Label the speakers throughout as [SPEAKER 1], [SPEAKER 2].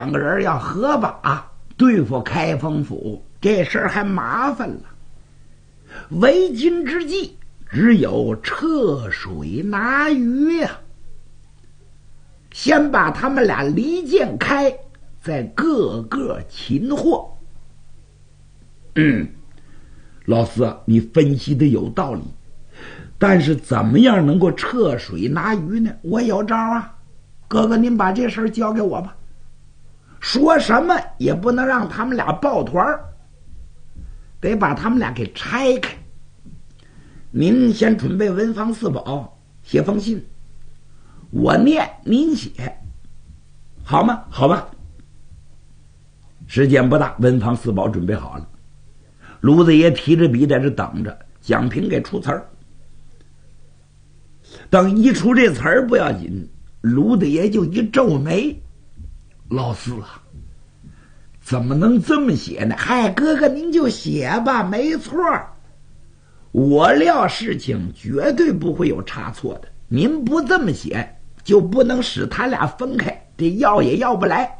[SPEAKER 1] 个人要合把对付开封府，这事儿还麻烦了。为今之计，只有撤水拿鱼呀。先把他们俩离间开，再各个擒获。老四，你分析的有道理，但是怎么样能够撤水拿鱼呢？我有招啊，哥哥您把这事儿交给我吧。说什么也不能让他们俩抱团，得把他们俩给拆开。您先准备文房四宝，写封信，我念您写，好吗？好吧。时间不大，文房四宝准备好了，卢子爷提着笔在这等着蒋平给出词儿。等一出这词儿不要紧，卢子爷就一皱眉，老四啊，怎么能这么写呢？嗨，哥哥您就写吧，没错，我料事情绝对不会有差错的。您不这么写，就不能使他俩分开，这要也要不来。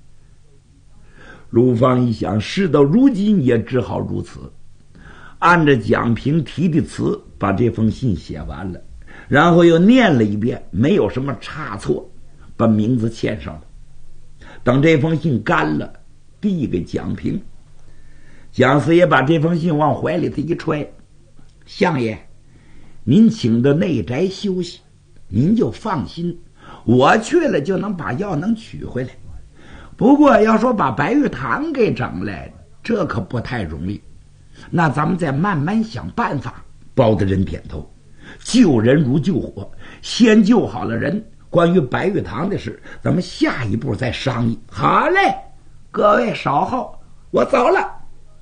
[SPEAKER 1] 卢芳一想，事到如今也只好如此，按着蒋平提的词把这封信写完了，然后又念了一遍，没有什么差错，把名字签上了。等这封信干了，递给蒋平。蒋四爷把这封信往怀里头一揣，相爷，您请到内宅休息，您就放心，我去了就能把药能取回来。不过要说把白玉堂给整来，这可不太容易，那咱们再慢慢想办法。包大人点头，救人如救火，先救好了人，关于白玉堂的事咱们下一步再商议。好嘞，各位稍后，我走了。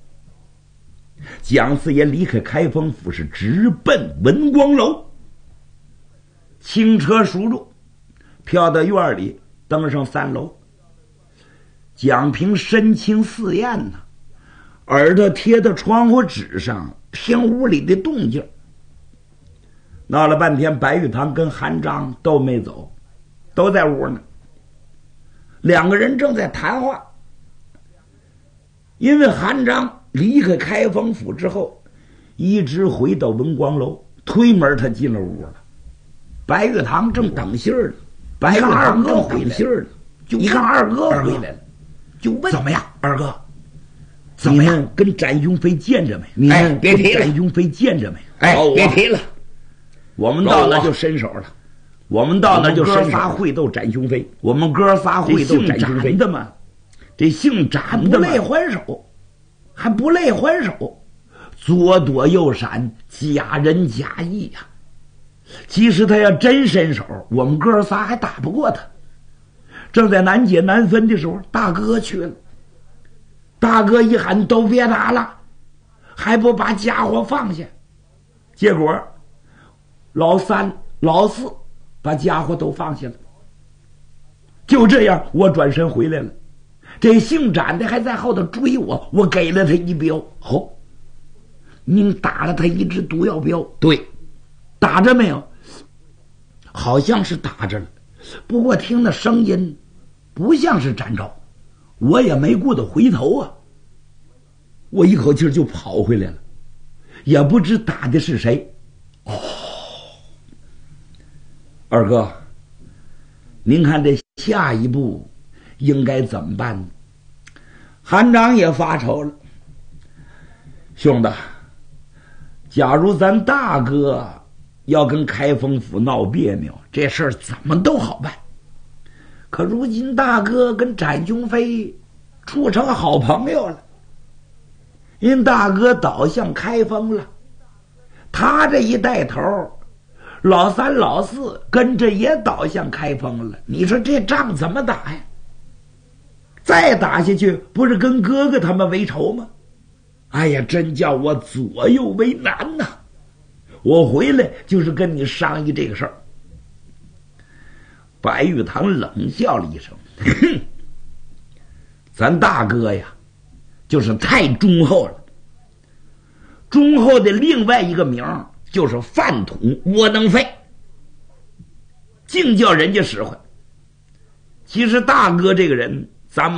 [SPEAKER 1] 蒋四爷离开开封府，是直奔文光楼。轻车熟入，飘到院里，登上3楼。蒋平神情四艳呢，耳朵贴到窗户纸上，听屋里的动静。闹了半天，白玉堂跟韩章都没走，都在屋呢。2个人正在谈话。因为韩章离开开封府之后，一直回到文光楼，推门他进了屋了。白玉堂正等信儿呢，白玉堂正等信儿呢，一看二哥回来了，就问怎么样，二哥，怎么样？跟展雄飞见着没？你们别提了，展雄飞见着没？别提了，我们到那就伸手了。我们到那就伸手，仨会斗展雄飞。我们哥仨会斗展雄飞的嘛？这姓展的不累还手，还不累还手，左躲右闪，假仁假义呀。其实他要真伸手，我们哥仨还打不过他。正在难解难分的时候，大哥去了。大哥一喊都别打了，还不把家伙放下。结果老3老4把家伙都放下了。就这样，我转身回来了。这姓展的还在后头追我，我给了他一镖。您打了他一支毒药镖？对，打着没有？好像是打着了，不过听那声音不像是展昭，我也没顾得回头啊。我一口气就跑回来了，也不知打的是谁。二哥，您看这下一步应该怎么办呢？韩章也发愁了。兄弟，假如咱大哥要跟开封府闹别扭，这事儿怎么都好办。可如今大哥跟展雄飞处成好朋友了，因大哥倒向开封了，他这一带头，老3老4跟着也倒向开封了。你说这仗怎么打呀？再打下去，不是跟哥哥他们为仇吗？哎呀，真叫我左右为难呐！我回来就是跟你商议这个事儿。白玉堂冷笑了一声，哼，咱大哥呀，就是太忠厚了。忠厚的另外一个名就是饭桶窝囊废，净叫人家使唤。其实大哥这个人